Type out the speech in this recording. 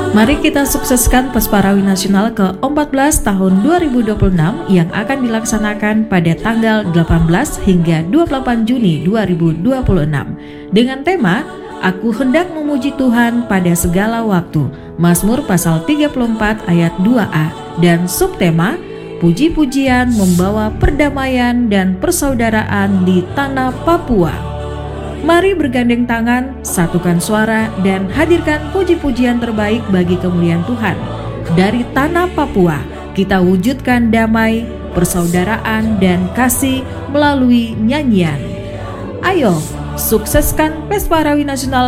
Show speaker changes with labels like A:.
A: Mari kita sukseskan Pesparawi Nasional ke-14 tahun 2026 yang akan dilaksanakan pada tanggal 18 hingga 28 Juni 2026 dengan tema Aku hendak memuji Tuhan pada segala waktu, Mazmur pasal 34 ayat 2a, dan subtema Puji-pujian membawa perdamaian dan persaudaraan di tanah Papua. Mari bergandeng tangan, satukan suara, dan hadirkan puji-pujian terbaik bagi kemuliaan Tuhan. Dari tanah Papua, kita wujudkan damai, persaudaraan, dan kasih melalui nyanyian. Ayo, sukseskan Pesparawi Nasional